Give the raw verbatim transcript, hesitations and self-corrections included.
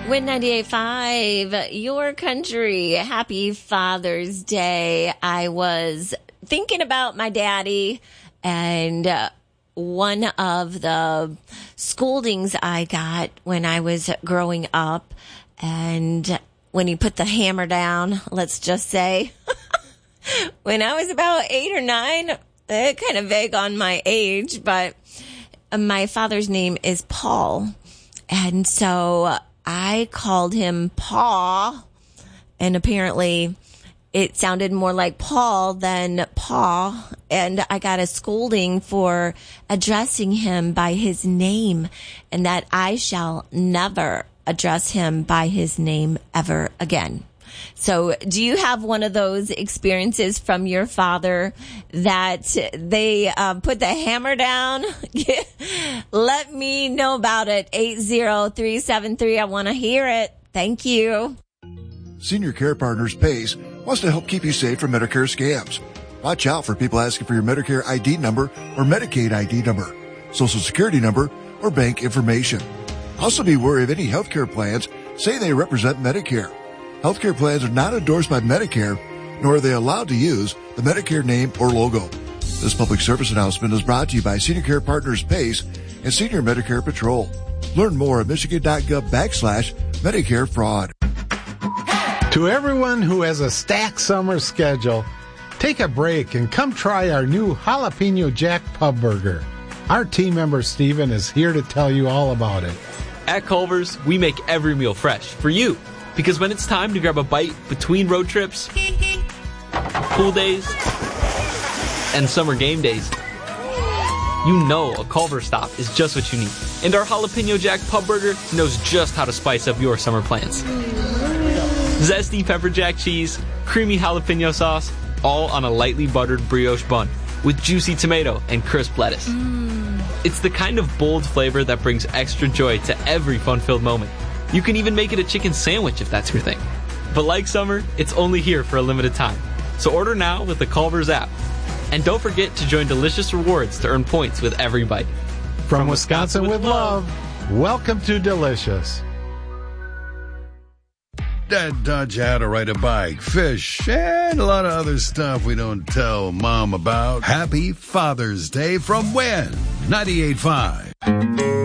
Win ninety-eight point five, your country. Happy Father's Day. I was thinking about my daddy, and uh, one of the scoldings I got when I was growing up, and when he put the hammer down, let's just say, when I was about eight or nine, uh, kind of vague on my age, but my father's name is Paul, and so I called him Pa, and apparently it sounded more like Paul than Pa, and I got a scolding for addressing him by his name, and that I shall never address him by his name ever again. So do you have one of those experiences from your father that they uh, put the hammer down? Let me know about it. eight zero three seven three. I want to hear it. Thank you. Senior Care Partners PACE wants to help keep you safe from Medicare scams. Watch out for people asking for your Medicare I D number or Medicaid I D number, Social Security number, or bank information. Also be wary of any healthcare plans say they represent Medicare. Healthcare plans are not endorsed by Medicare, nor are they allowed to use the Medicare name or logo. This public service announcement is brought to you by Senior Care Partners PACE and Senior Medicare Patrol. Learn more at Michigan.gov backslash Medicare fraud. To everyone who has a stacked summer schedule, take a break and come try our new Jalapeno Jack Pub Burger. Our team member Steven is here to tell you all about it. At Culver's, we make every meal fresh for you. Because when it's time to grab a bite between road trips, pool days, and summer game days, you know a Culver's stop is just what you need. And our Jalapeno Jack Pub Burger knows just how to spice up your summer plans. Zesty pepper jack cheese, creamy jalapeno sauce, all on a lightly buttered brioche bun with juicy tomato and crisp lettuce. Mm. It's the kind of bold flavor that brings extra joy to every fun-filled moment. You can even make it a chicken sandwich if that's your thing. But like summer, it's only here for a limited time. So order now with the Culver's app. And don't forget to join Delicious Rewards to earn points with every bite. From, From Wisconsin, Wisconsin with love, welcome to Delicious. Dad taught you how to ride a bike, fish, and a lot of other stuff we don't tell Mom about. Happy Father's Day from Win ninety-eight point five.